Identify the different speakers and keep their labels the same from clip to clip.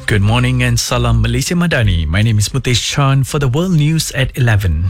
Speaker 1: Good morning and Salam Malaysia Madani. My name is Mutesh Chan for the World News at 11.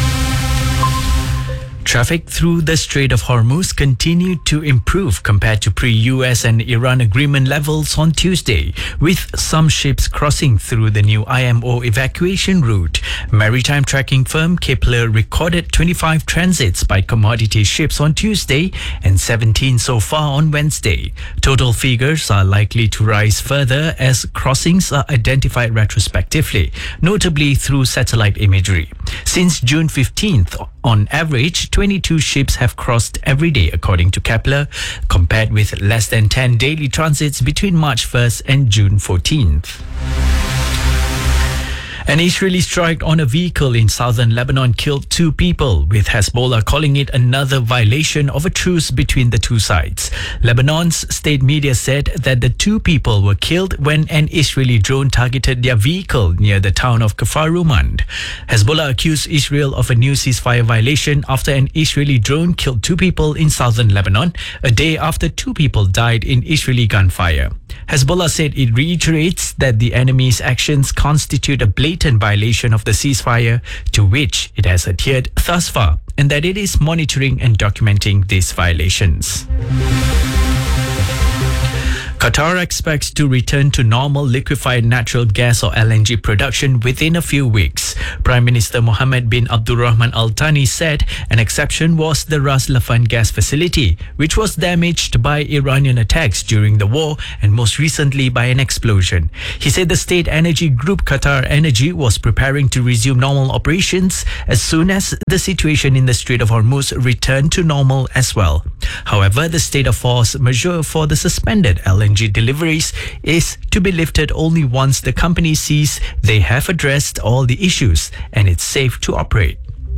Speaker 1: Traffic through the Strait of Hormuz continued to improve compared to pre-US and Iran agreement levels on Tuesday, with some ships crossing through the new IMO evacuation route. Maritime tracking firm Kepler recorded 25 transits by commodity ships on Tuesday and 17 so far on Wednesday. Total figures are likely to rise further as crossings are identified retrospectively, notably through satellite imagery. Since June 15th, on average, 22 ships have crossed every day, according to Kepler, compared with less than 10 daily transits between March 1st and June 14th. An Israeli strike on a vehicle in southern Lebanon killed 2 people, with Hezbollah calling it another violation of a truce between the two sides. Lebanon's state media said that the 2 people were killed when an Israeli drone targeted their vehicle near the town of Kfar Rumand. Hezbollah accused Israel of a new ceasefire violation after an Israeli drone killed 2 people in southern Lebanon, a day after 2 people died in Israeli gunfire. Hezbollah said it reiterates that the enemy's actions constitute a blatant violation of the ceasefire to which it has adhered thus far, and that it is monitoring and documenting these violations. Qatar expects to return to normal liquefied natural gas or LNG production within a few weeks. Prime Minister Mohammed bin Abdulrahman Al Thani said an exception was the Ras Laffan gas facility, which was damaged by Iranian attacks during the war and most recently by an explosion. He said the state energy group Qatar Energy was preparing to resume normal operations as soon as the situation in the Strait of Hormuz returned to normal as well. However, the state of force majeure for the suspended LNG deliveries is to be lifted only once the company sees they have addressed all the issues and it's safe to operate.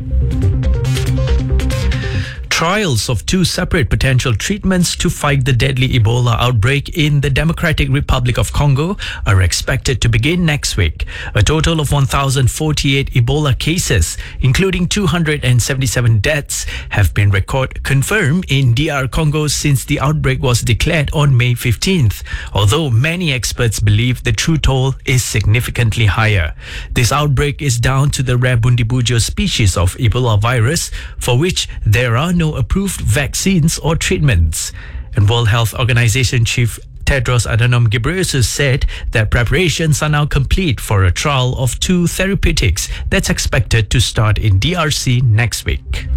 Speaker 1: Trials of 2 separate potential treatments to fight the deadly Ebola outbreak in the Democratic Republic of Congo are expected to begin next week. A total of 1,048 Ebola cases, including 277 deaths, have been confirmed in DR Congo since the outbreak was declared on May 15th, although many experts believe the true toll is significantly higher. This outbreak is down to the rare Bundibugyo species of Ebola virus, for which there are no approved vaccines or treatments. And World Health Organization Chief Tedros Adhanom Ghebreyesus said that preparations are now complete for a trial of 2 therapeutics that's expected to start in DRC next week.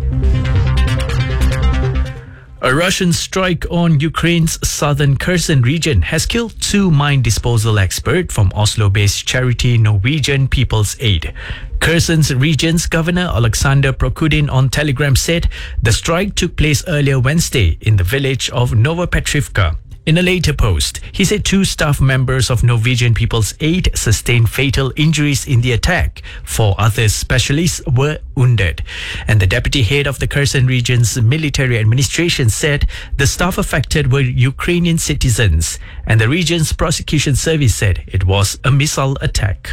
Speaker 1: A Russian strike on Ukraine's southern Kherson region has killed 2 mine disposal experts from Oslo-based charity Norwegian People's Aid. Kherson's region's governor Alexander Prokudin on Telegram said the strike took place earlier Wednesday in the village of Novopetrivka. In a later post, he said 2 staff members of Norwegian People's Aid sustained fatal injuries in the attack. 4 other specialists were wounded. And the deputy head of the Kherson region's military administration said the staff affected were Ukrainian citizens, and the region's prosecution service said it was a missile attack.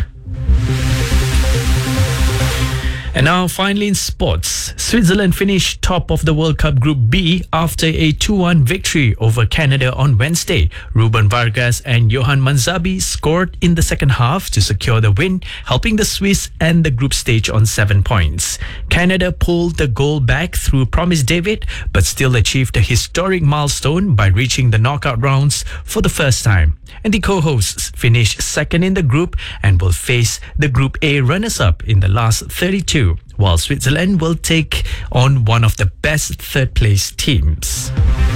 Speaker 1: And now finally in sports, Switzerland finished top of the World Cup Group B after a 2-1 victory over Canada on Wednesday. Ruben Vargas and Johan Manzabi scored in the second half to secure the win, helping the Swiss end the group stage on 7 points. Canada pulled the goal back through Promise David, but still achieved a historic milestone by reaching the knockout rounds for the first time. And the co-hosts finished second in the group and will face the Group A runners-up in the last 32, while Switzerland will take on one of the best third-place teams.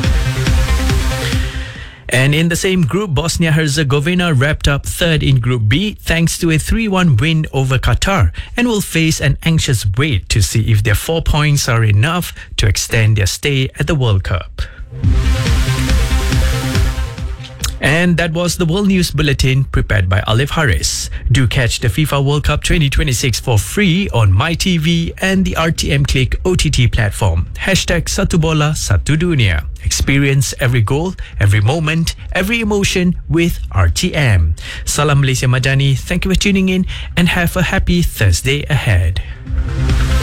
Speaker 1: And in the same group, Bosnia-Herzegovina wrapped up third in Group B thanks to a 3-1 win over Qatar and will face an anxious wait to see if their 4 points are enough to extend their stay at the World Cup. And that was the World News Bulletin prepared by Alif Haris. Do catch the FIFA World Cup 2026 for free on MyTV and the RTM Click OTT platform. #SatuBola Satu Dunia. Experience every goal, every moment, every emotion with RTM. Salam Malaysia Madani. Thank you for tuning in and have a happy Thursday ahead.